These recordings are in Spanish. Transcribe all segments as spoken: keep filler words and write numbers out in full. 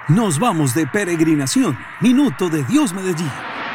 Nos vamos de peregrinación. Minuto de Dios Medellín.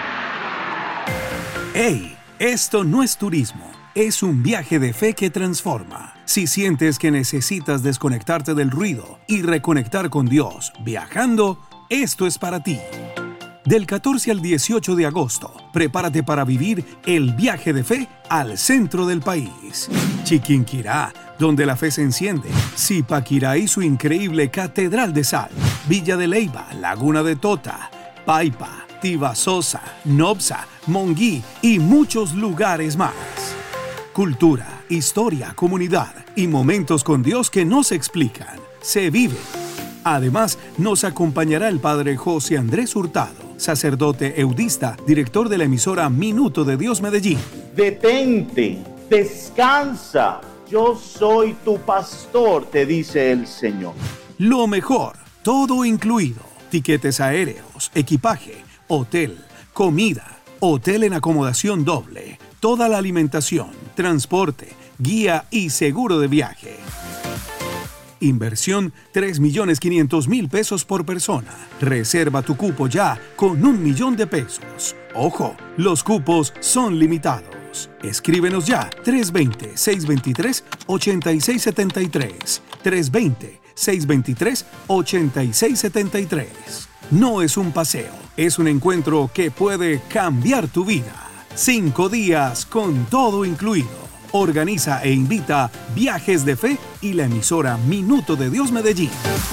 ¡Hey! Esto no es turismo. Es un viaje de fe que transforma. Si sientes que necesitas desconectarte del ruido y reconectar con Dios viajando, esto es para ti. Del catorce al dieciocho de agosto, prepárate para vivir el viaje de fe al centro del país. Chiquinquirá, donde la fe se enciende. Zipaquirá y su increíble Catedral de Sal. Villa de Leyva, Laguna de Tota, Paipa, Tibasosa, Nopsa, Monguí y muchos lugares más. Cultura, historia, comunidad y momentos con Dios que no se explican, se viven. Además, nos acompañará el padre José Andrés Hurtado, sacerdote eudista, director de la emisora Minuto de Dios Medellín. Detente, descansa, yo soy tu pastor, te dice el Señor. Lo mejor, todo incluido, tiquetes aéreos, equipaje, hotel, comida, hotel en acomodación doble, toda la alimentación, transporte, guía y seguro de viaje. Inversión tres millones quinientos mil pesos por persona. Reserva tu cupo ya con un millón de pesos. Ojo, los cupos son limitados. Escríbenos ya tres dos cero, seis dos tres, ocho seis siete tres. tres dos cero, seis dos tres, ocho seis siete tres. No es un paseo, es un encuentro que puede cambiar tu vida. Cinco días con todo incluido. Organiza e invita Viajes de Fe y la emisora Minuto de Dios Medellín.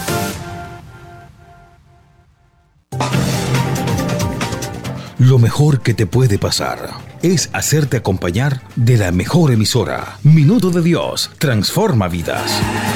Lo mejor que te puede pasar es hacerte acompañar de la mejor emisora. Minuto de Dios transforma vidas.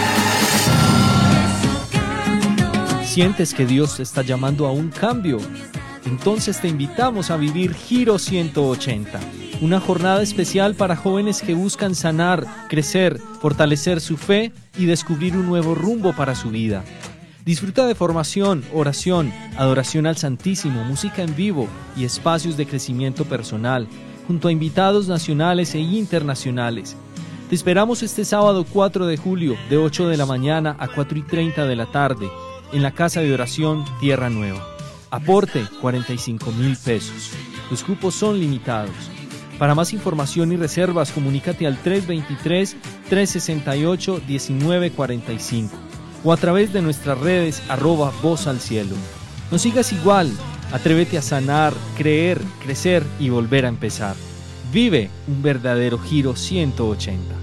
¿Sientes que Dios te está llamando a un cambio? Entonces te invitamos a vivir Giro ciento ochenta, una jornada especial para jóvenes que buscan sanar, crecer, fortalecer su fe y descubrir un nuevo rumbo para su vida. Disfruta de formación, oración, adoración al Santísimo, música en vivo y espacios de crecimiento personal, junto a invitados nacionales e internacionales. Te esperamos este sábado cuatro de julio, de ocho de la mañana a cuatro y treinta de la tarde, en la Casa de Oración Tierra Nueva. Aporte cuarenta y cinco mil pesos. Los cupos son limitados. Para más información y reservas, comunícate al tres dos tres, tres seis ocho, uno nueve cuatro cinco o a través de nuestras redes arroba voz al cielo. No sigas igual, atrévete a sanar, creer, crecer y volver a empezar. Vive un verdadero Giro ciento ochenta.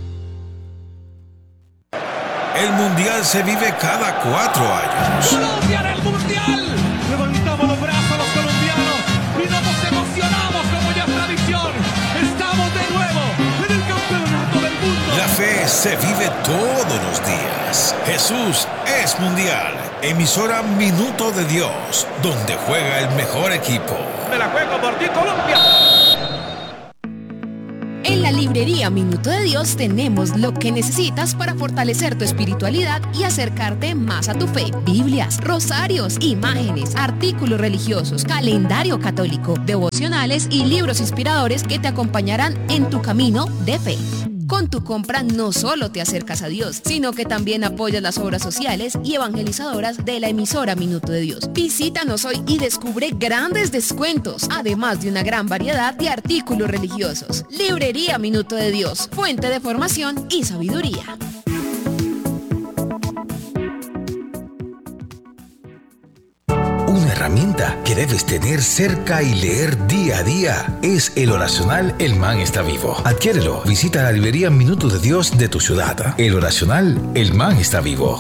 El Mundial se vive cada cuatro años. ¡Colombia en el Mundial! Levantamos los brazos los colombianos y nos emocionamos como ya es tradición. Estamos de nuevo en el campeonato del mundo. La fe se vive todos los días. Jesús es Mundial. Emisora Minuto de Dios, donde juega el mejor equipo. Me la juego por ti, Colombia. En la librería Minuto de Dios tenemos lo que necesitas para fortalecer tu espiritualidad y acercarte más a tu fe. Biblias, rosarios, imágenes, artículos religiosos, calendario católico, devocionales y libros inspiradores que te acompañarán en tu camino de fe. Con tu compra no solo te acercas a Dios, sino que también apoyas las obras sociales y evangelizadoras de la emisora Minuto de Dios. Visítanos hoy y descubre grandes descuentos, además de una gran variedad de artículos religiosos. Librería Minuto de Dios, fuente de formación y sabiduría. Una herramienta que debes tener cerca y leer día a día es el oracional El Man está vivo. Adquiérelo. Visita la librería Minuto de Dios de tu ciudad. El oracional El Man está vivo.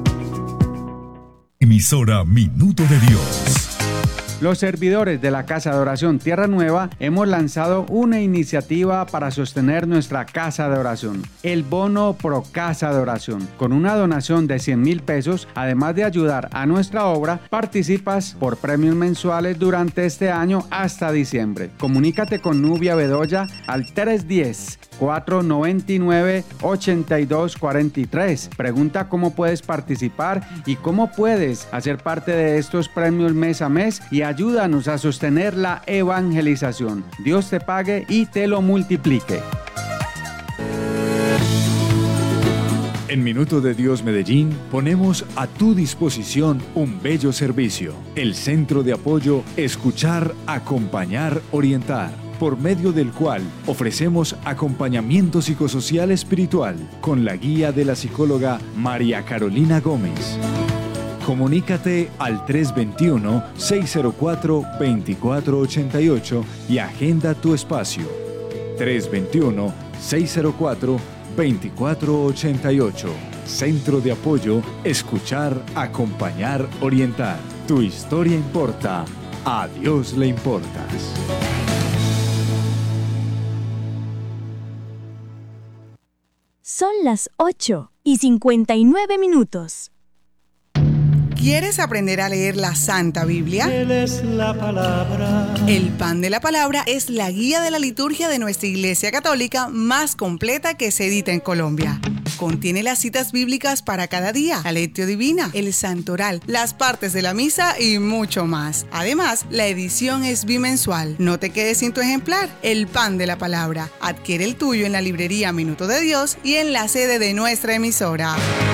Emisora Minuto de Dios. Los servidores de la Casa de Oración Tierra Nueva hemos lanzado una iniciativa para sostener nuestra Casa de Oración, el Bono Pro Casa de Oración. Con una donación de cien mil pesos, además de ayudar a nuestra obra, participas por premios mensuales durante este año hasta diciembre. Comunícate con Nubia Bedoya al tres uno cero, cuatro nueve nueve, ocho dos cuatro tres. Pregunta cómo puedes participar y cómo puedes hacer parte de estos premios mes a mes y ayúdanos a sostener la evangelización. Dios te pague y te lo multiplique. En Minuto de Dios Medellín ponemos a tu disposición un bello servicio, el Centro de Apoyo Escuchar, Acompañar, Orientar, por medio del cual ofrecemos acompañamiento psicosocial espiritual con la guía de la psicóloga María Carolina Gómez. Comunícate al tres dos uno, seis cero cuatro, dos cuatro ocho ocho y agenda tu espacio. tres dos uno, seis cero cuatro, dos cuatro ocho ocho. Centro de Apoyo Escuchar, Acompañar, Orientar. Tu historia importa. A Dios le importas. Son las ocho y cincuenta y nueve minutos. ¿Quieres aprender a leer la Santa Biblia? Él es la palabra. El Pan de la Palabra es la guía de la liturgia de nuestra Iglesia Católica más completa que se edita en Colombia. Contiene las citas bíblicas para cada día, la lectio divina, el santoral, las partes de la misa y mucho más. Además, la edición es bimensual. No te quedes sin tu ejemplar. El Pan de la Palabra. Adquiere el tuyo en la librería Minuto de Dios y en la sede de nuestra emisora.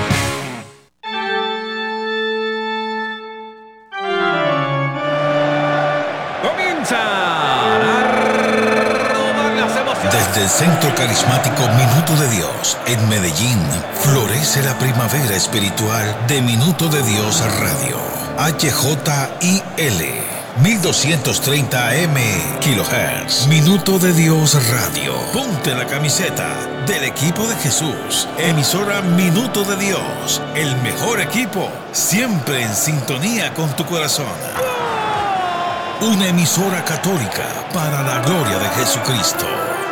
Desde el Centro Carismático Minuto de Dios en Medellín, florece la primavera espiritual de Minuto de Dios Radio. H J I L, mil doscientos treinta A M kilohertz. Minuto de Dios Radio. Ponte la camiseta del equipo de Jesús. Emisora Minuto de Dios. El mejor equipo, siempre en sintonía con tu corazón. Una emisora católica para la gloria de Jesucristo.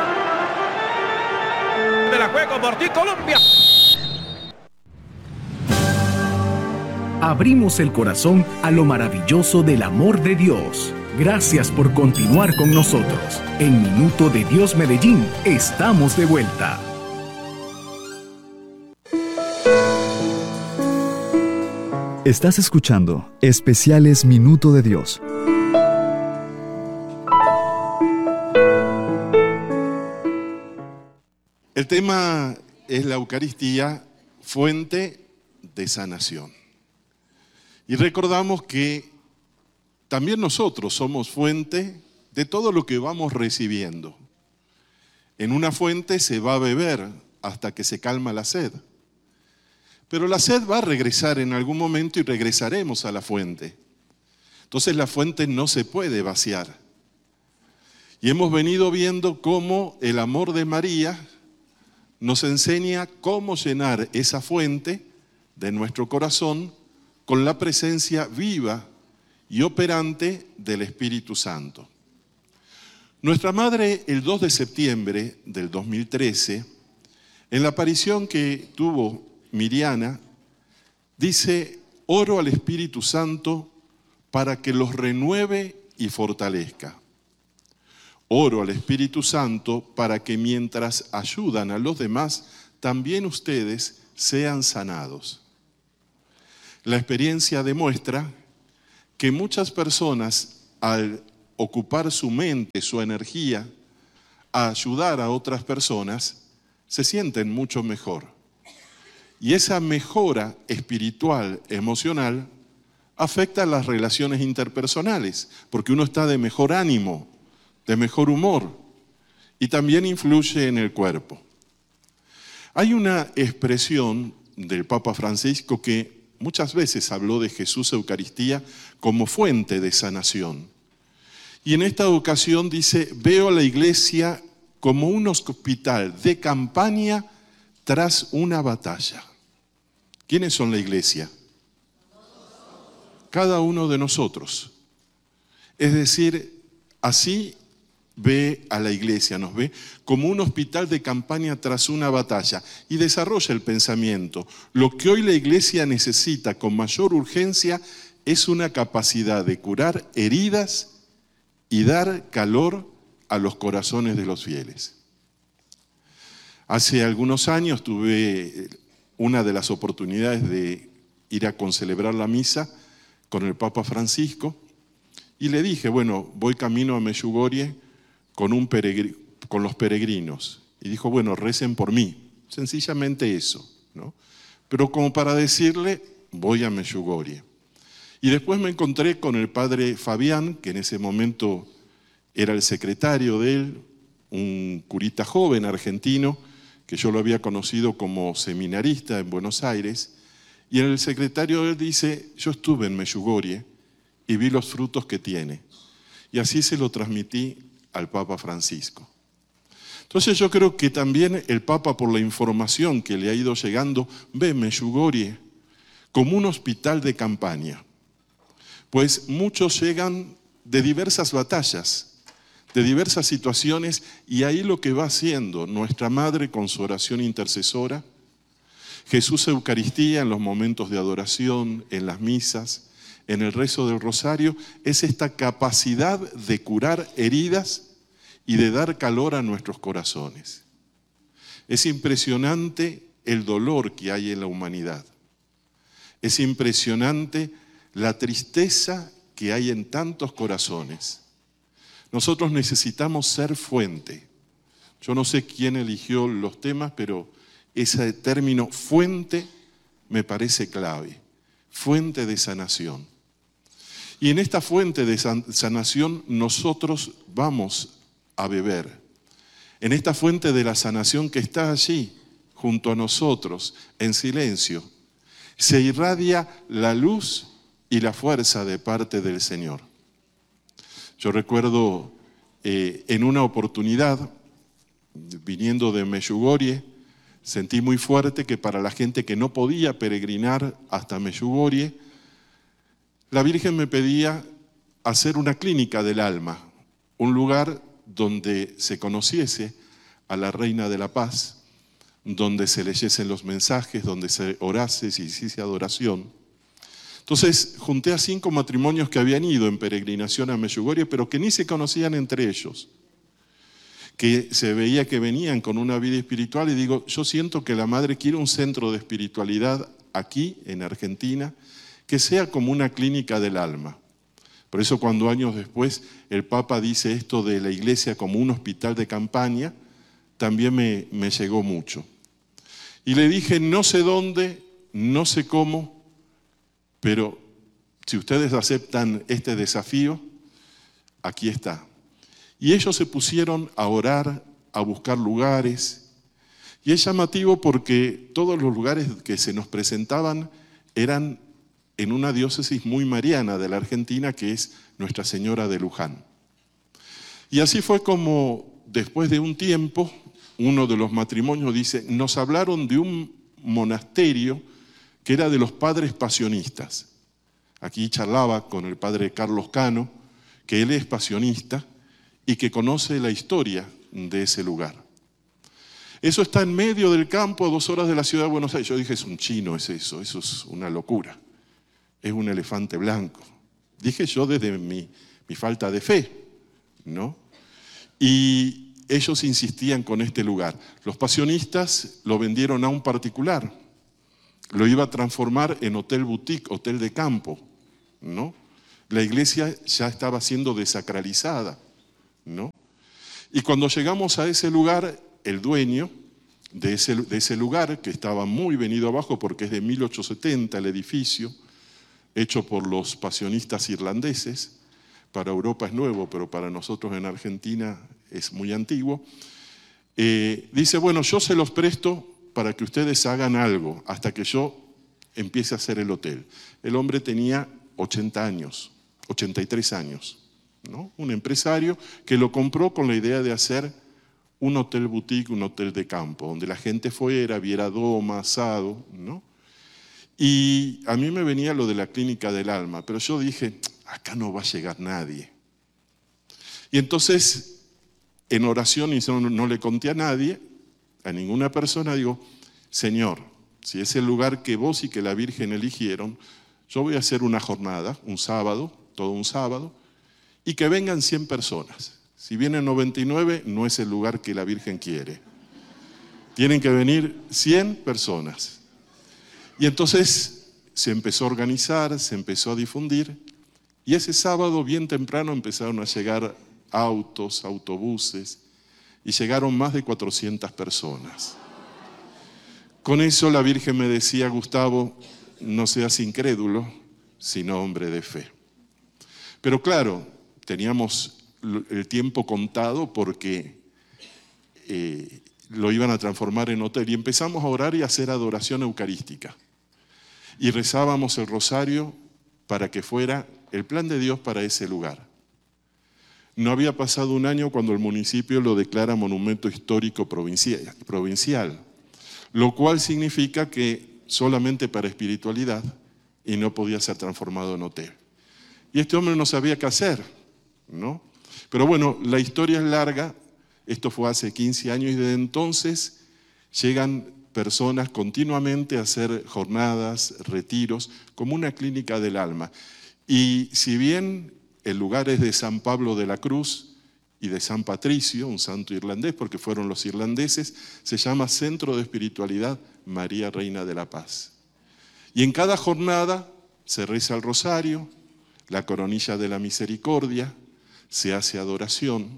De la juego por ti, Colombia. Abrimos el corazón a lo maravilloso del amor de Dios. Gracias por continuar con nosotros. En Minuto de Dios Medellín, estamos de vuelta. Estás escuchando Especiales Minuto de Dios. El tema es la Eucaristía, fuente de sanación. Y recordamos que también nosotros somos fuente de todo lo que vamos recibiendo. En una fuente se va a beber hasta que se calma la sed. Pero la sed va a regresar en algún momento y regresaremos a la fuente. Entonces la fuente no se puede vaciar. Y hemos venido viendo cómo el amor de María nos enseña cómo llenar esa fuente de nuestro corazón con la presencia viva y operante del Espíritu Santo. Nuestra Madre, el dos de septiembre del dos mil trece, en la aparición que tuvo Miriana, dice: oro al Espíritu Santo para que los renueve y fortalezca. Oro al Espíritu Santo para que mientras ayudan a los demás, también ustedes sean sanados. La experiencia demuestra que muchas personas, al ocupar su mente, su energía, a ayudar a otras personas, se sienten mucho mejor. Y esa mejora espiritual, emocional, afecta a las relaciones interpersonales, porque uno está de mejor ánimo, de mejor humor, y también influye en el cuerpo. Hay una expresión del Papa Francisco que muchas veces habló de Jesús Eucaristía como fuente de sanación. Y en esta ocasión dice: veo a la iglesia como un hospital de campaña tras una batalla. ¿Quiénes son la iglesia? Cada uno de nosotros. Es decir, así ve a la iglesia, nos ve como un hospital de campaña tras una batalla y desarrolla el pensamiento. Lo que hoy la iglesia necesita con mayor urgencia es una capacidad de curar heridas y dar calor a los corazones de los fieles. Hace algunos años tuve una de las oportunidades de ir a concelebrar la misa con el Papa Francisco y le dije, bueno, voy camino a Medjugorje con, un peregr- con los peregrinos. Y dijo, bueno, recen por mí. Sencillamente eso, ¿no? pero como para decirle, voy a Medjugorje. Y después me encontré con el padre Fabián, que en ese momento era el secretario de él, un curita joven argentino, que yo lo había conocido como seminarista en Buenos Aires, y el secretario de él dice, yo estuve en Medjugorje y vi los frutos que tiene. Y así se lo transmití al Papa Francisco. Entonces yo creo que también el Papa, por la información que le ha ido llegando, ve Medjugorje como un hospital de campaña. Pues muchos llegan de diversas batallas, de diversas situaciones, y ahí lo que va haciendo nuestra Madre con su oración intercesora, Jesús Eucaristía en los momentos de adoración, en las misas, en el rezo del rosario, es esta capacidad de curar heridas y de dar calor a nuestros corazones. Es impresionante el dolor que hay en la humanidad. Es impresionante la tristeza que hay en tantos corazones. Nosotros necesitamos ser fuente. Yo no sé quién eligió los temas, pero ese término fuente me parece clave. Fuente de sanación. Y en esta fuente de sanación nosotros vamos a beber. En esta fuente de la sanación que está allí, junto a nosotros, en silencio, se irradia la luz y la fuerza de parte del Señor. Yo recuerdo eh, en una oportunidad, viniendo de Medjugorje, sentí muy fuerte que para la gente que no podía peregrinar hasta Medjugorje, la Virgen me pedía hacer una clínica del alma, un lugar donde se conociese a la Reina de la Paz, donde se leyesen los mensajes, donde se orase, se hiciese adoración. Entonces junté a cinco matrimonios que habían ido en peregrinación a Medjugorje, pero que ni se conocían entre ellos, que se veía que venían con una vida espiritual, y digo, yo siento que la Madre quiere un centro de espiritualidad aquí en Argentina, que sea como una clínica del alma. Por eso cuando años después el Papa dice esto de la iglesia como un hospital de campaña, también me, me llegó mucho. Y le dije, no sé dónde, no sé cómo, pero si ustedes aceptan este desafío, aquí está. Y ellos se pusieron a orar, a buscar lugares. Y es llamativo porque todos los lugares que se nos presentaban eran en una diócesis muy mariana de la Argentina, que es Nuestra Señora de Luján. Y así fue como, después de un tiempo, uno de los matrimonios dice, nos hablaron de un monasterio que era de los padres pasionistas. Aquí charlaba con el padre Carlos Cano, que él es pasionista y que conoce la historia de ese lugar. Eso está en medio del campo, a dos horas de la ciudad de Buenos Aires. Yo dije, es un chino, es eso, eso es una locura. Es un elefante blanco. Dije yo desde mi, mi falta de fe, ¿no? Y ellos insistían con este lugar. Los pasionistas lo vendieron a un particular. Lo iba a transformar en hotel boutique, hotel de campo, ¿no? La iglesia ya estaba siendo desacralizada, ¿no? Y cuando llegamos a ese lugar, el dueño de ese, de ese lugar, que estaba muy venido abajo porque es de mil ochocientos setenta el edificio, hecho por los pasionistas irlandeses, para Europa es nuevo, pero para nosotros en Argentina es muy antiguo, eh, dice, bueno, yo se los presto para que ustedes hagan algo, hasta que yo empiece a hacer el hotel. El hombre tenía ochenta años, ochenta y tres años, ¿no? Un empresario que lo compró con la idea de hacer un hotel boutique, un hotel de campo, donde la gente fuera, viera doma, asado, ¿no? Y a mí me venía lo de la clínica del alma, pero yo dije, acá no va a llegar nadie. Y entonces, en oración, y no, no le conté a nadie, a ninguna persona, digo, Señor, si es el lugar que vos y que la Virgen eligieron, yo voy a hacer una jornada, un sábado, todo un sábado, y que vengan cien personas. Si vienen noventa y nueve, no es el lugar que la Virgen quiere. Tienen que venir cien personas. Y entonces se empezó a organizar, se empezó a difundir, y ese sábado bien temprano empezaron a llegar autos, autobuses, y llegaron más de cuatrocientas personas. Con eso la Virgen me decía, Gustavo, no seas incrédulo, sino hombre de fe. Pero claro, teníamos el tiempo contado porque eh, lo iban a transformar en hotel y empezamos a orar y a hacer adoración eucarística. Y rezábamos el rosario para que fuera el plan de Dios para ese lugar. No había pasado un año cuando el municipio lo declara monumento histórico provincial, provincial, lo cual significa que solamente para espiritualidad y no podía ser transformado en hotel. Y este hombre no sabía qué hacer, ¿no? Pero bueno, la historia es larga, esto fue hace quince años y desde entonces llegan personas continuamente a hacer jornadas, retiros, como una clínica del alma. Y si bien el lugar es de San Pablo de la Cruz y de San Patricio, un santo irlandés, porque fueron los irlandeses, se llama Centro de Espiritualidad María Reina de la Paz. Y en cada jornada se reza el rosario, la coronilla de la misericordia, se hace adoración.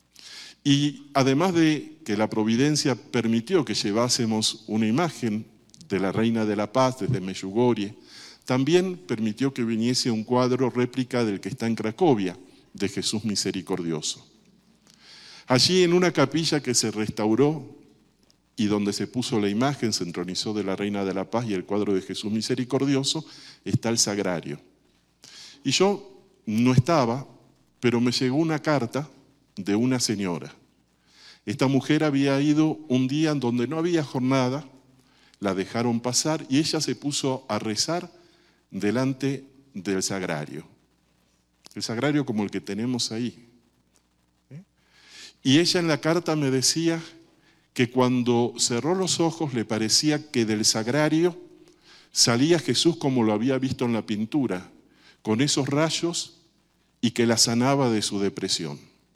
Y además de que la providencia permitió que llevásemos una imagen de la Reina de la Paz desde Medjugorje, también permitió que viniese un cuadro réplica del que está en Cracovia, de Jesús Misericordioso. Allí en una capilla que se restauró y donde se puso la imagen, se entronizó de la Reina de la Paz y el cuadro de Jesús Misericordioso, está el sagrario. Y yo no estaba, pero me llegó una carta de una señora. Esta mujer había ido un día en donde no había jornada, la dejaron pasar y ella se puso a rezar delante del sagrario. El sagrario como el que tenemos ahí. ¿Eh? Y ella en la carta me decía que cuando cerró los ojos le parecía que del sagrario salía Jesús como lo había visto en la pintura, con esos rayos y que la sanaba de su depresión.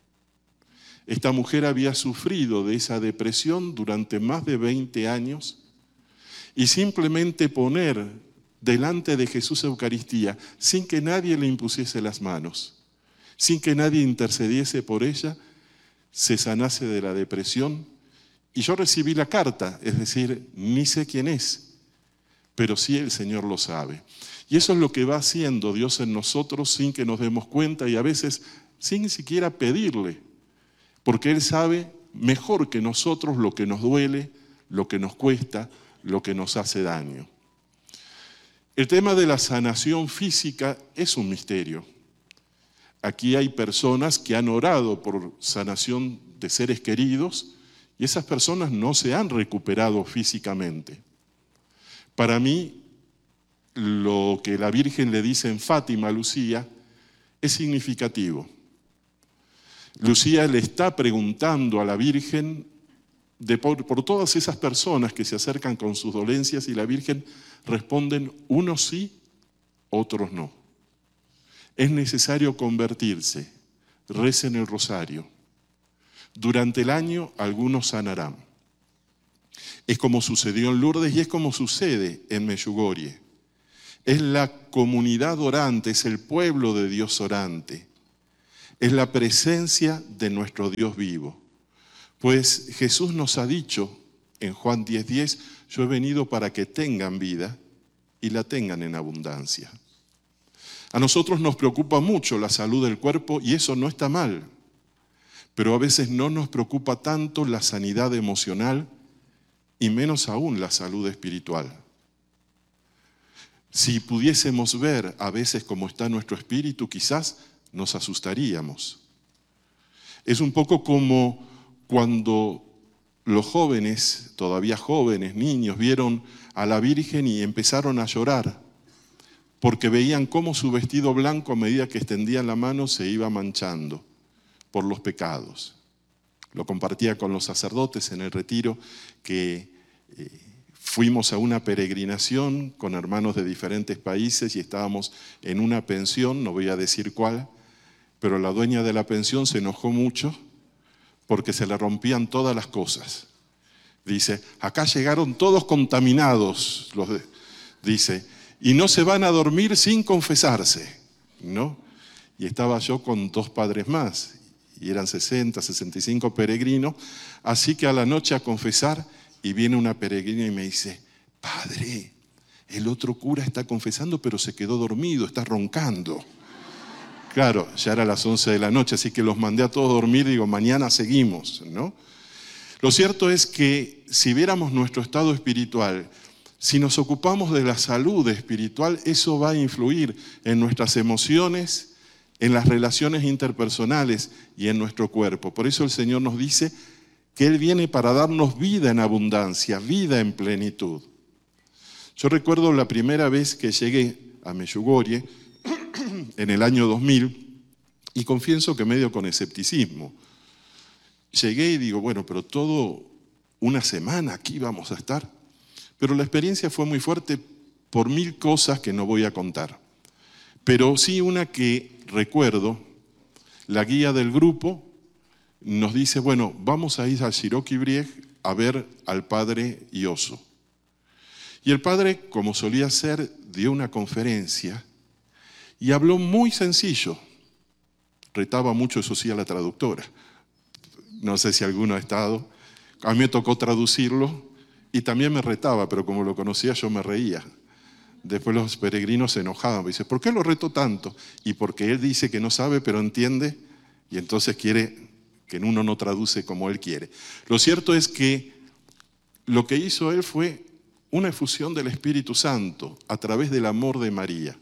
Esta mujer había sufrido de esa depresión durante más de veinte años y simplemente poner delante de Jesús Eucaristía, sin que nadie le impusiese las manos, sin que nadie intercediese por ella, se sanase de la depresión. Y yo recibí la carta, es decir, ni sé quién es, pero sí el Señor lo sabe. Y eso es lo que va haciendo Dios en nosotros sin que nos demos cuenta y a veces sin siquiera pedirle, porque Él sabe mejor que nosotros lo que nos duele, lo que nos cuesta, lo que nos hace daño. El tema de la sanación física es un misterio. Aquí hay personas que han orado por sanación de seres queridos y esas personas no se han recuperado físicamente. Para mí, lo que la Virgen le dice en Fátima a Lucía es significativo. Lucía le está preguntando a la Virgen de por, por todas esas personas que se acercan con sus dolencias y la Virgen responden unos sí, otros no. Es necesario convertirse, recen el rosario. Durante el año algunos sanarán. Es como sucedió en Lourdes y es como sucede en Medjugorje. Es la comunidad orante, es el pueblo de Dios orante. Es la presencia de nuestro Dios vivo. Pues Jesús nos ha dicho en Juan diez diez, yo he venido para que tengan vida y la tengan en abundancia. A nosotros nos preocupa mucho la salud del cuerpo y eso no está mal, pero a veces no nos preocupa tanto la sanidad emocional y menos aún la salud espiritual. Si pudiésemos ver a veces cómo está nuestro espíritu, quizás nos asustaríamos. Es un poco como cuando los jóvenes, todavía jóvenes, niños, vieron a la Virgen y empezaron a llorar porque veían cómo su vestido blanco a medida que extendían la mano se iba manchando por los pecados. Lo compartía con los sacerdotes en el retiro que eh, fuimos a una peregrinación con hermanos de diferentes países y estábamos en una pensión, no voy a decir cuál, pero la dueña de la pensión se enojó mucho porque se le rompían todas las cosas. Dice, acá llegaron todos contaminados, los de, dice, y no se van a dormir sin confesarse, ¿no? Y estaba yo con dos padres más, y eran sesenta, sesenta y cinco peregrinos, así que a la noche a confesar, y viene una peregrina y me dice, padre, el otro cura está confesando pero se quedó dormido, está roncando. Claro, ya era las once de la noche, así que los mandé a todos dormir y digo, mañana seguimos, ¿no? Lo cierto es que si viéramos nuestro estado espiritual, si nos ocupamos de la salud espiritual, eso va a influir en nuestras emociones, en las relaciones interpersonales y en nuestro cuerpo. Por eso el Señor nos dice que Él viene para darnos vida en abundancia, vida en plenitud. Yo recuerdo la primera vez que llegué a Medjugorje, en el año dos mil, y confieso que medio con escepticismo. Llegué y digo, bueno, pero todo una semana aquí vamos a estar. Pero la experiencia fue muy fuerte por mil cosas que no voy a contar. Pero sí una que recuerdo, la guía del grupo nos dice, bueno, vamos a ir al Široki Brijeg a ver al padre Ioso. Y el padre, como solía ser, dio una conferencia y habló muy sencillo. Retaba mucho, eso sí, a la traductora. No sé si alguno ha estado. A mí me tocó traducirlo y también me retaba, pero como lo conocía yo me reía. Después los peregrinos se enojaban. Me dicen, ¿por qué lo reto tanto? Y porque él dice que no sabe, pero entiende, y entonces quiere que uno no traduce como él quiere. Lo cierto es que lo que hizo él fue una efusión del Espíritu Santo a través del amor de María.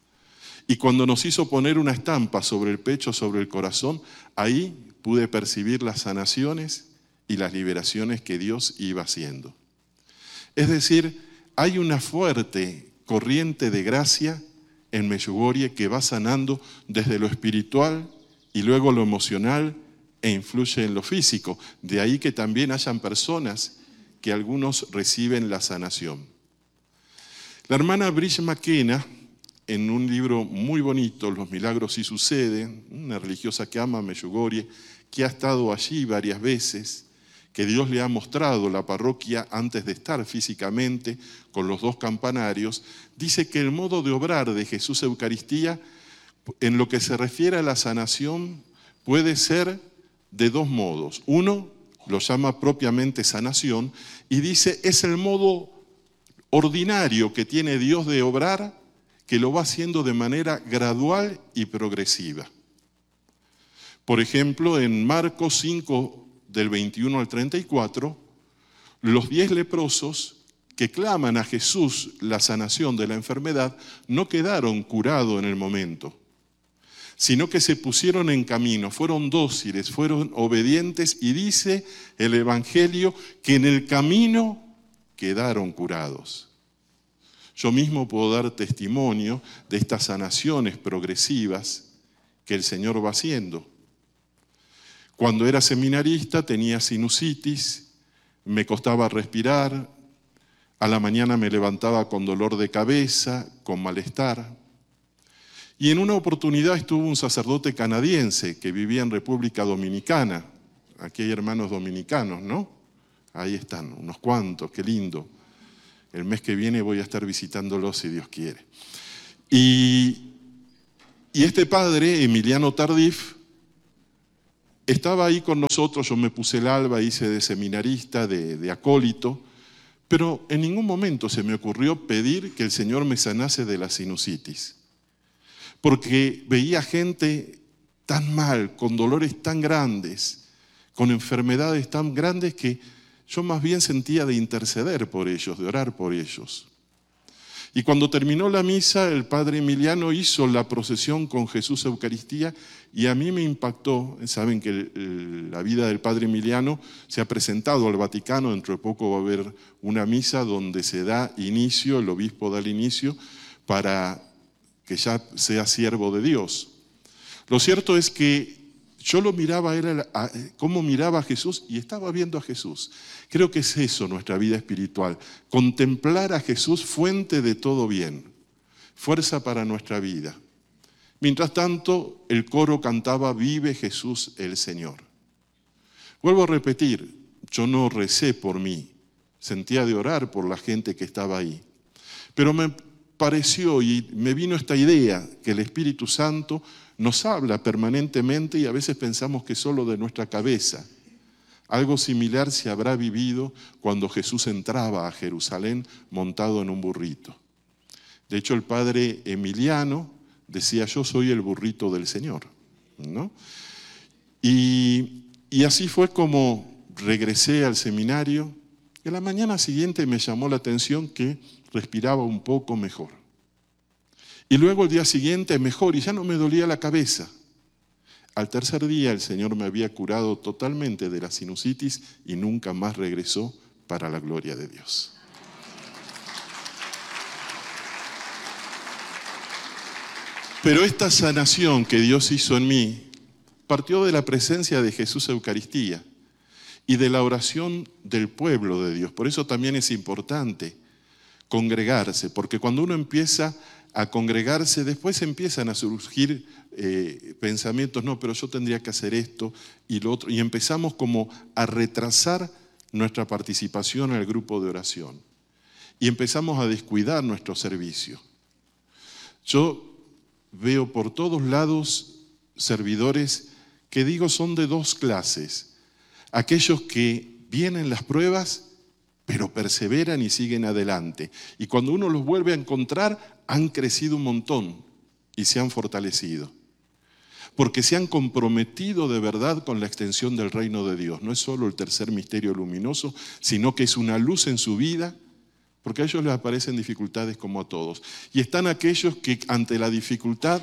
Y cuando nos hizo poner una estampa sobre el pecho, sobre el corazón, ahí pude percibir las sanaciones y las liberaciones que Dios iba haciendo. Es decir, hay una fuerte corriente de gracia en Medjugorje que va sanando desde lo espiritual y luego lo emocional e influye en lo físico. De ahí que también hayan personas que algunos reciben la sanación. La hermana Brigitte McKenna, en un libro muy bonito, Los milagros sí suceden, una religiosa que ama Medjugorje, que ha estado allí varias veces, que Dios le ha mostrado la parroquia antes de estar físicamente con los dos campanarios, dice que el modo de obrar de Jesús Eucaristía, en lo que se refiere a la sanación, puede ser de dos modos. Uno lo llama propiamente sanación y dice, es el modo ordinario que tiene Dios de obrar, que lo va haciendo de manera gradual y progresiva. Por ejemplo, en Marcos cinco, del veintiuno al treinta y cuatro, los diez leprosos que claman a Jesús la sanación de la enfermedad no quedaron curados en el momento, sino que se pusieron en camino, fueron dóciles, fueron obedientes y dice el Evangelio que en el camino quedaron curados. Yo mismo puedo dar testimonio de estas sanaciones progresivas que el Señor va haciendo. Cuando era seminarista tenía sinusitis, me costaba respirar, a la mañana me levantaba con dolor de cabeza, con malestar. Y en una oportunidad estuvo un sacerdote canadiense que vivía en República Dominicana. Aquí hay hermanos dominicanos, ¿no? Ahí están, unos cuantos, qué lindo. El mes que viene voy a estar visitándolos si Dios quiere. Y, y este padre, Emiliano Tardif, estaba ahí con nosotros. Yo me puse el alba, hice de seminarista, de, de acólito, pero en ningún momento se me ocurrió pedir que el Señor me sanase de la sinusitis. Porque veía gente tan mal, con dolores tan grandes, con enfermedades tan grandes que yo más bien sentía de interceder por ellos, de orar por ellos. Y cuando terminó la misa, el padre Emiliano hizo la procesión con Jesús Eucaristía y a mí me impactó. Saben que el, la vida del padre Emiliano se ha presentado al Vaticano, dentro de poco va a haber una misa donde se da inicio, el obispo da el inicio para que ya sea siervo de Dios. Lo cierto es que yo lo miraba, era cómo miraba a Jesús y estaba viendo a Jesús. Creo que es eso nuestra vida espiritual, contemplar a Jesús, fuente de todo bien, fuerza para nuestra vida. Mientras tanto, el coro cantaba, vive Jesús el Señor. Vuelvo a repetir, yo no recé por mí, sentía de orar por la gente que estaba ahí. Pero me pareció y me vino esta idea que el Espíritu Santo nos habla permanentemente y a veces pensamos que solo de nuestra cabeza. Algo similar se habrá vivido cuando Jesús entraba a Jerusalén montado en un burrito. De hecho, el padre Emiliano decía, yo soy el burrito del Señor, ¿no? Y, y así fue como regresé al seminario. Y a la mañana siguiente me llamó la atención que respiraba un poco mejor. Y luego el día siguiente mejor y ya no me dolía la cabeza. Al tercer día el Señor me había curado totalmente de la sinusitis y nunca más regresó, para la gloria de Dios. Pero esta sanación que Dios hizo en mí partió de la presencia de Jesús Eucaristía y de la oración del pueblo de Dios. Por eso también es importante congregarse, porque cuando uno empieza a congregarse, después empiezan a surgir eh, pensamientos, no, pero yo tendría que hacer esto y lo otro, y empezamos como a retrasar nuestra participación en el grupo de oración y empezamos a descuidar nuestro servicio. Yo veo por todos lados servidores que digo son de dos clases. Aquellos que vienen las pruebas, pero perseveran y siguen adelante. Y cuando uno los vuelve a encontrar, han crecido un montón y se han fortalecido. Porque se han comprometido de verdad con la extensión del reino de Dios. No es solo el tercer misterio luminoso, sino que es una luz en su vida, porque a ellos les aparecen dificultades como a todos. Y están aquellos que ante la dificultad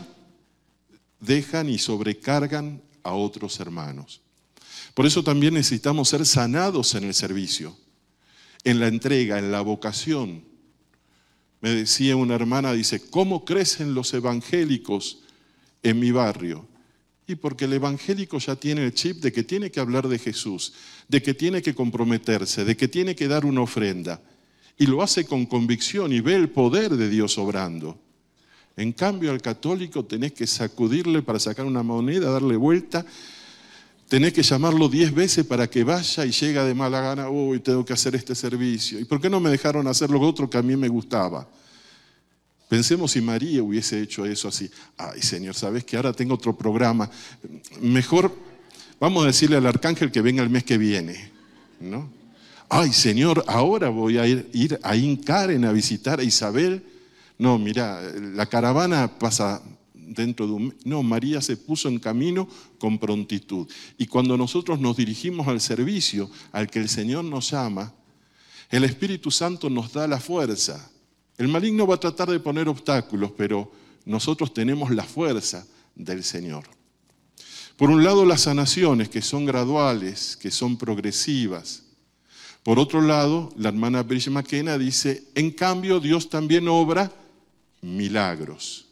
dejan y sobrecargan a otros hermanos. Por eso también necesitamos ser sanados en el servicio, en la entrega, en la vocación. Me decía una hermana, dice, ¿cómo crecen los evangélicos en mi barrio? Y porque el evangélico ya tiene el chip de que tiene que hablar de Jesús, de que tiene que comprometerse, de que tiene que dar una ofrenda. Y lo hace con convicción y ve el poder de Dios obrando. En cambio, al católico tenés que sacudirle para sacar una moneda, darle vuelta. Tenés que llamarlo diez veces para que vaya y llega de mala gana, uy, tengo que hacer este servicio. ¿Y por qué no me dejaron hacer lo otro que a mí me gustaba? Pensemos si María hubiese hecho eso así. Ay, Señor, ¿sabes que ahora tengo otro programa? Mejor vamos a decirle al arcángel que venga el mes que viene, ¿no? Ay, Señor, ahora voy a ir, ir a Incaren a visitar a Isabel. No, mira, la caravana pasa dentro de un mes. No, María se puso en camino con prontitud. Y cuando nosotros nos dirigimos al servicio al que el Señor nos llama, el Espíritu Santo nos da la fuerza. El maligno va a tratar de poner obstáculos, pero nosotros tenemos la fuerza del Señor. Por un lado, las sanaciones que son graduales, que son progresivas. Por otro lado, la hermana Brigitte McKenna dice, en cambio, Dios también obra milagros.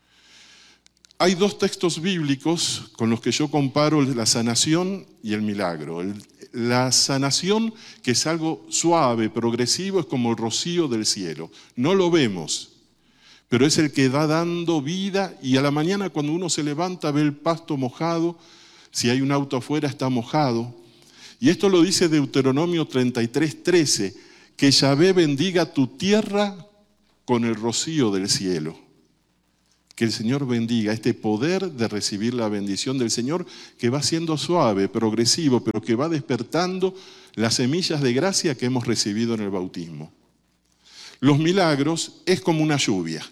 Hay dos textos bíblicos con los que yo comparo la sanación y el milagro. El, la sanación, que es algo suave, progresivo, es como el rocío del cielo. No lo vemos, pero es el que va dando vida y a la mañana cuando uno se levanta ve el pasto mojado, si hay un auto afuera está mojado. Y esto lo dice Deuteronomio treinta y tres, trece, que Yahvé bendiga tu tierra con el rocío del cielo. Que el Señor bendiga este poder de recibir la bendición del Señor que va siendo suave, progresivo, pero que va despertando las semillas de gracia que hemos recibido en el bautismo. Los milagros es como una lluvia.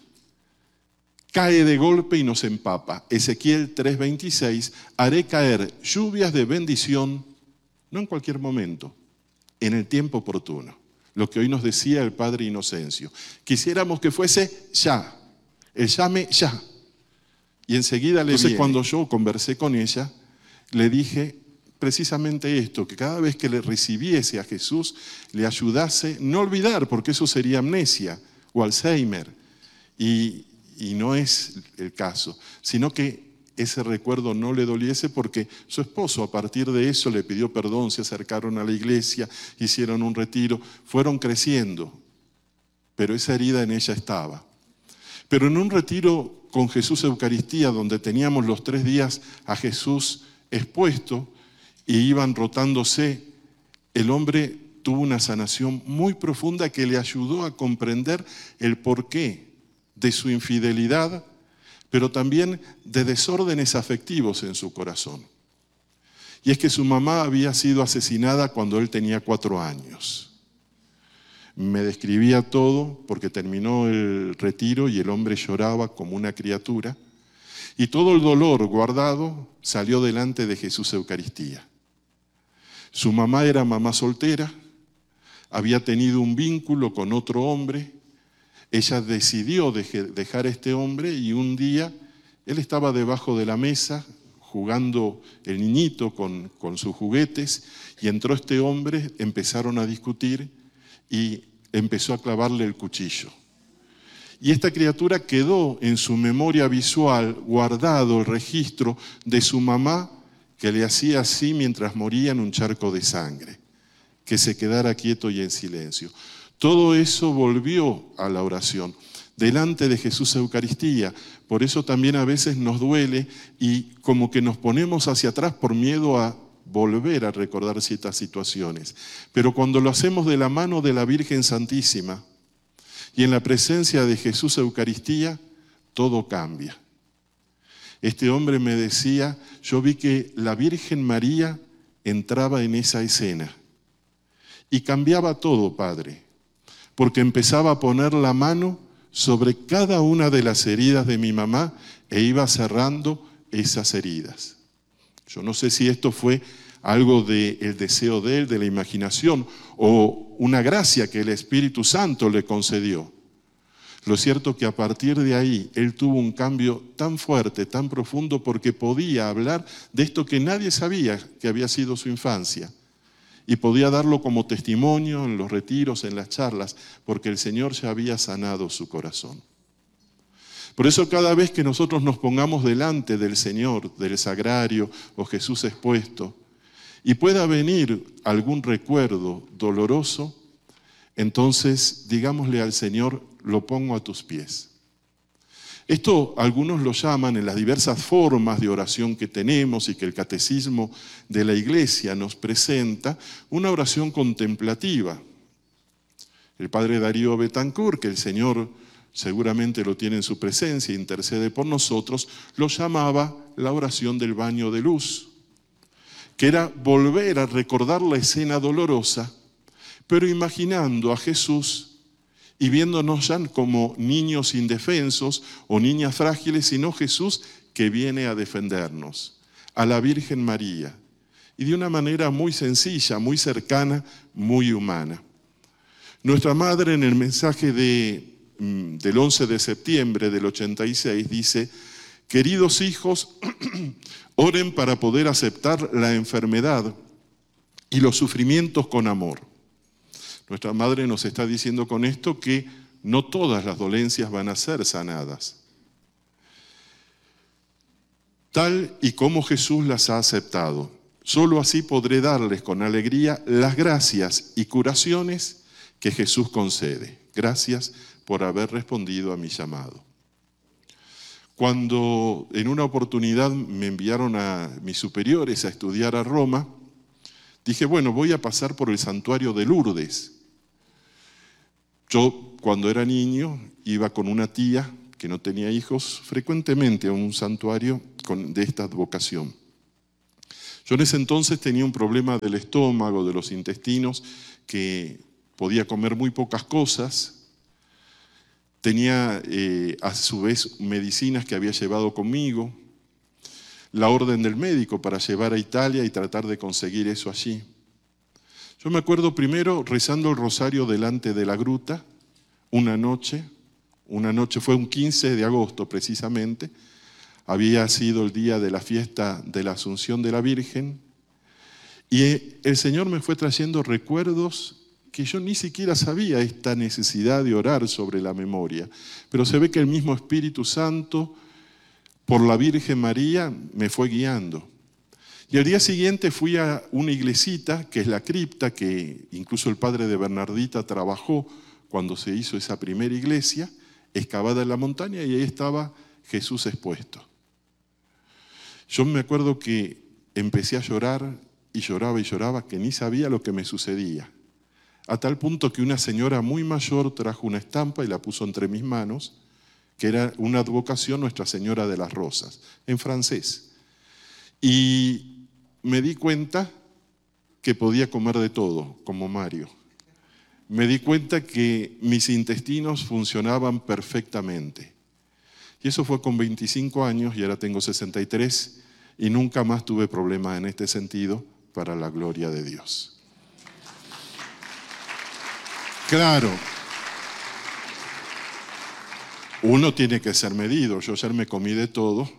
Cae de golpe y nos empapa. Ezequiel tres veintiséis, haré caer lluvias de bendición, no en cualquier momento, en el tiempo oportuno. Lo que hoy nos decía el Padre Inocencio. Quisiéramos que fuese ya. El llame ya. Y enseguida le Entonces, cuando yo conversé con ella, le dije precisamente esto, que cada vez que le recibiese a Jesús, le ayudase, no olvidar, porque eso sería amnesia o Alzheimer. Y, y no es el caso, sino que ese recuerdo no le doliese porque su esposo a partir de eso le pidió perdón, se acercaron a la iglesia, hicieron un retiro, fueron creciendo, pero esa herida en ella estaba. Pero en un retiro con Jesús Eucaristía, donde teníamos los tres días a Jesús expuesto y iban rotándose, el hombre tuvo una sanación muy profunda que le ayudó a comprender el porqué de su infidelidad, pero también de desórdenes afectivos en su corazón. Y es que su mamá había sido asesinada cuando él tenía cuatro años. Me describía todo porque terminó el retiro y el hombre lloraba como una criatura. Y todo el dolor guardado salió delante de Jesús Eucaristía. Su mamá era mamá soltera, había tenido un vínculo con otro hombre. Ella decidió dejar a este hombre y un día él estaba debajo de la mesa jugando el niñito con, con sus juguetes y entró este hombre, empezaron a discutir y empezó a clavarle el cuchillo. Y esta criatura quedó en su memoria visual guardado el registro de su mamá que le hacía así mientras moría en un charco de sangre, que se quedara quieto y en silencio. Todo eso volvió a la oración, delante de Jesús Eucaristía. Por eso también a veces nos duele y como que nos ponemos hacia atrás por miedo a volver a recordar ciertas situaciones. Pero cuando lo hacemos de la mano de la Virgen Santísima y en la presencia de Jesús Eucaristía, todo cambia. Este hombre me decía, yo vi que la Virgen María entraba en esa escena y cambiaba todo, Padre, porque empezaba a poner la mano sobre cada una de las heridas de mi mamá e iba cerrando esas heridas. Yo no sé si esto fue algo del deseo de él, de la imaginación, o una gracia que el Espíritu Santo le concedió. Lo cierto es que a partir de ahí él tuvo un cambio tan fuerte, tan profundo, porque podía hablar de esto que nadie sabía que había sido su infancia. Y podía darlo como testimonio en los retiros, en las charlas, porque el Señor ya había sanado su corazón. Por eso cada vez que nosotros nos pongamos delante del Señor, del sagrario o Jesús expuesto, y pueda venir algún recuerdo doloroso, entonces digámosle al Señor, lo pongo a tus pies. Esto algunos lo llaman en las diversas formas de oración que tenemos y que el catecismo de la Iglesia nos presenta, una oración contemplativa. El padre Darío Betancourt, que el Señor seguramente lo tiene en su presencia, intercede por nosotros, lo llamaba la oración del baño de luz, que era volver a recordar la escena dolorosa, pero imaginando a Jesús y viéndonos ya como niños indefensos o niñas frágiles, sino Jesús que viene a defendernos, a la Virgen María, y de una manera muy sencilla, muy cercana, muy humana. Nuestra madre en el mensaje de, del once de septiembre del ochenta y seis dice, queridos hijos, oren para poder aceptar la enfermedad y los sufrimientos con amor. Nuestra madre nos está diciendo con esto que no todas las dolencias van a ser sanadas. Tal y como Jesús las ha aceptado, solo así podré darles con alegría las gracias y curaciones que Jesús concede. Gracias por haber respondido a mi llamado. Cuando en una oportunidad me enviaron a mis superiores a estudiar a Roma, dije, bueno, voy a pasar por el santuario de Lourdes. Yo, cuando era niño, iba con una tía que no tenía hijos frecuentemente a un santuario de esta vocación. Yo en ese entonces tenía un problema del estómago, de los intestinos, que podía comer muy pocas cosas. Tenía eh, a su vez medicinas que había llevado conmigo, la orden del médico para llevar a Italia y tratar de conseguir eso allí. Yo me acuerdo primero rezando el rosario delante de la gruta, una noche, una noche fue un quince de agosto precisamente, había sido el día de la fiesta de la Asunción de la Virgen, y el Señor me fue trayendo recuerdos que yo ni siquiera sabía esta necesidad de orar sobre la memoria, pero se ve que el mismo Espíritu Santo, por la Virgen María, me fue guiando. Y al día siguiente fui a una iglesita, que es la cripta, que incluso el padre de Bernardita trabajó cuando se hizo esa primera iglesia, excavada en la montaña, y ahí estaba Jesús expuesto. Yo me acuerdo que empecé a llorar, y lloraba y lloraba, que ni sabía lo que me sucedía. A tal punto que una señora muy mayor trajo una estampa y la puso entre mis manos, que era una advocación Nuestra Señora de las Rosas, en francés. Y me di cuenta que podía comer de todo, como Mario. Me di cuenta que mis intestinos funcionaban perfectamente. Y eso fue con veinticinco años y ahora tengo sesenta y tres y nunca más tuve problemas en este sentido, para la gloria de Dios. Claro, uno tiene que ser medido. Yo ayer me comí de todo.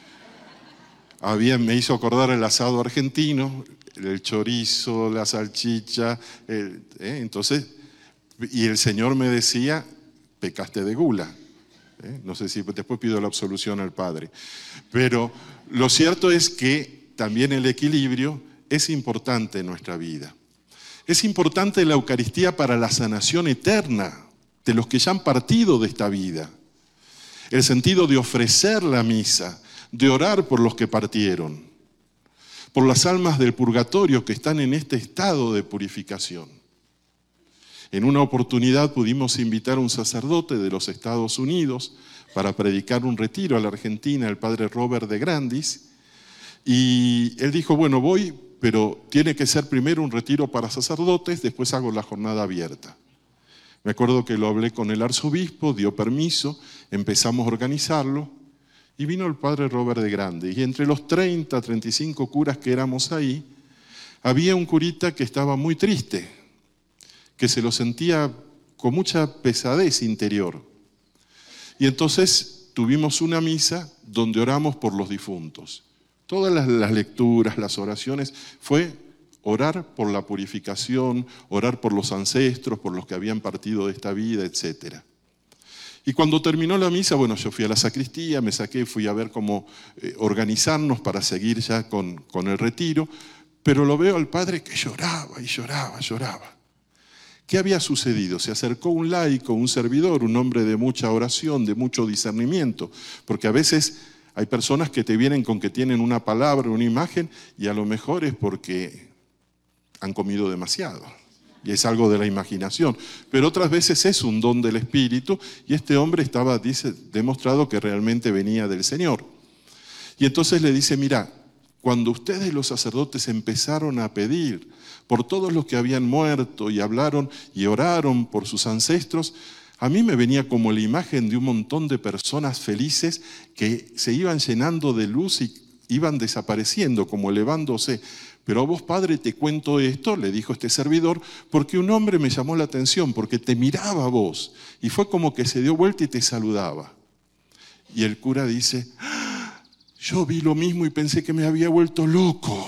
Había, me hizo acordar el asado argentino, el chorizo, la salchicha, el, ¿eh? Entonces, y el Señor me decía, pecaste de gula. ¿Eh? No sé si después pido la absolución al Padre. Pero lo cierto es que también el equilibrio es importante en nuestra vida. Es importante la Eucaristía para la sanación eterna de los que ya han partido de esta vida. El sentido de ofrecer la misa, de orar por los que partieron, por las almas del purgatorio que están en este estado de purificación. En una oportunidad pudimos invitar a un sacerdote de los Estados Unidos para predicar un retiro a la Argentina, el padre Robert de Grandis, y él dijo, bueno, voy, pero tiene que ser primero un retiro para sacerdotes, después hago la jornada abierta. Me acuerdo que lo hablé con el arzobispo, dio permiso, empezamos a organizarlo, y vino el padre Robert de Grandis, y entre los treinta, treinta y cinco curas que éramos ahí, había un curita que estaba muy triste, que se lo sentía con mucha pesadez interior. Y entonces tuvimos una misa donde oramos por los difuntos. Todas las, las lecturas, las oraciones, fue orar por la purificación, orar por los ancestros, por los que habían partido de esta vida, etcétera. Y cuando terminó la misa, bueno, yo fui a la sacristía, me saqué, fui a ver cómo eh, organizarnos para seguir ya con, con el retiro, pero lo veo al padre que lloraba y lloraba, lloraba. ¿Qué había sucedido? Se acercó un laico, un servidor, un hombre de mucha oración, de mucho discernimiento, porque a veces hay personas que te vienen con que tienen una palabra, una imagen, y a lo mejor es porque han comido demasiado, y es algo de la imaginación, pero otras veces es un don del Espíritu, y este hombre estaba, dice, demostrado que realmente venía del Señor. Y entonces le dice, mira, cuando ustedes los sacerdotes empezaron a pedir por todos los que habían muerto y hablaron y oraron por sus ancestros, a mí me venía como la imagen de un montón de personas felices que se iban llenando de luz y iban desapareciendo, como elevándose. Pero a vos, Padre, te cuento esto, le dijo este servidor, porque un hombre me llamó la atención, porque te miraba a vos, y fue como que se dio vuelta y te saludaba. Y el cura dice, ¡ah! Yo vi lo mismo y pensé que me había vuelto loco.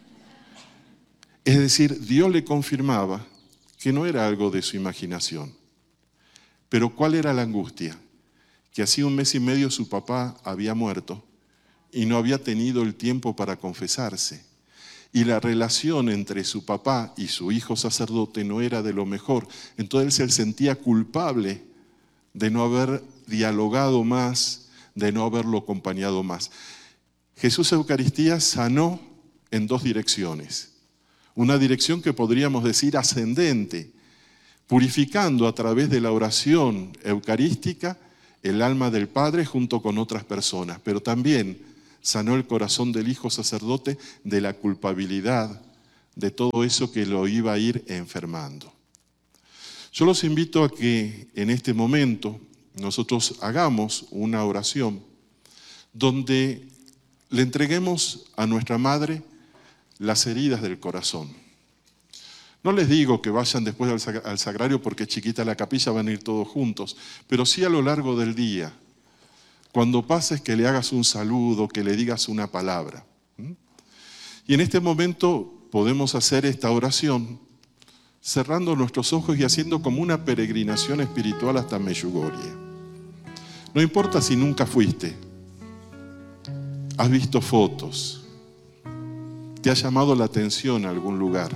Es decir, Dios le confirmaba que no era algo de su imaginación. Pero ¿cuál era la angustia? Que hacía un mes y medio su papá había muerto y no había tenido el tiempo para confesarse. Y la relación entre su papá y su hijo sacerdote no era de lo mejor. Entonces él se sentía culpable de no haber dialogado más, de no haberlo acompañado más. Jesús Eucaristía sanó en dos direcciones. Una dirección que podríamos decir ascendente, purificando a través de la oración eucarística el alma del Padre junto con otras personas, pero también sanó el corazón del Hijo sacerdote de la culpabilidad de todo eso que lo iba a ir enfermando. Yo los invito a que en este momento nosotros hagamos una oración donde le entreguemos a nuestra Madre las heridas del corazón. No les digo que vayan después al sagrario porque es chiquita la capilla, van a ir todos juntos, pero sí a lo largo del día. Cuando pases, que le hagas un saludo, que le digas una palabra. Y en este momento podemos hacer esta oración cerrando nuestros ojos y haciendo como una peregrinación espiritual hasta Medjugorje. No importa si nunca fuiste, has visto fotos, te ha llamado la atención algún lugar.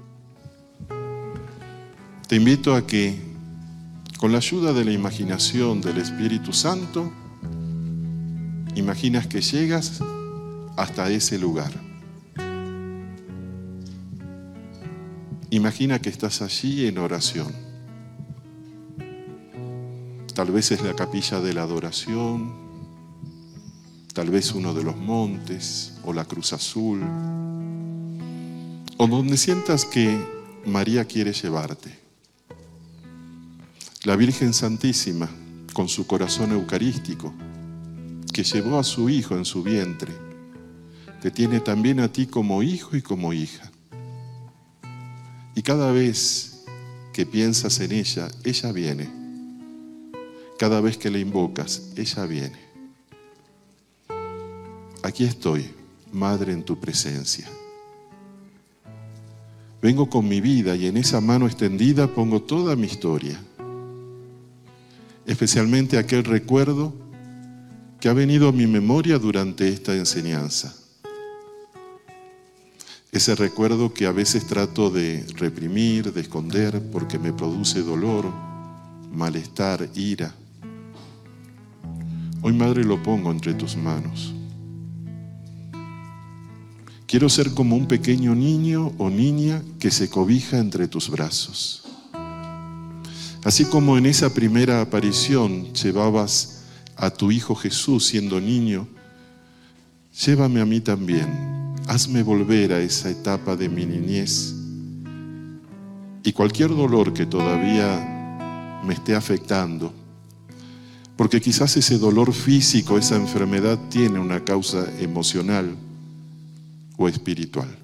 Te invito a que, con la ayuda de la imaginación del Espíritu Santo, imaginas que llegas hasta ese lugar. Imagina que estás allí en oración. Tal vez es la capilla de la adoración, tal vez uno de los montes o la Cruz Azul. o donde sientas que María quiere llevarte. La Virgen Santísima, con su corazón eucarístico, que llevó a su Hijo en su vientre, te tiene también a ti como hijo y como hija. Y cada vez que piensas en ella, ella viene. Cada vez que la invocas, ella viene. Aquí estoy, Madre, en tu presencia. Vengo con mi vida y en esa mano extendida pongo toda mi historia. Especialmente aquel recuerdo que ha venido a mi memoria durante esta enseñanza. Ese recuerdo que a veces trato de reprimir, de esconder, porque me produce dolor, malestar, ira. Hoy, Madre, lo pongo entre tus manos. Quiero ser como un pequeño niño o niña que se cobija entre tus brazos. Así como en esa primera aparición llevabas a tu Hijo Jesús siendo niño, llévame a mí también. Hazme volver a esa etapa de mi niñez. Y cualquier dolor que todavía me esté afectando, porque quizás ese dolor físico, esa enfermedad tiene una causa emocional o espiritual.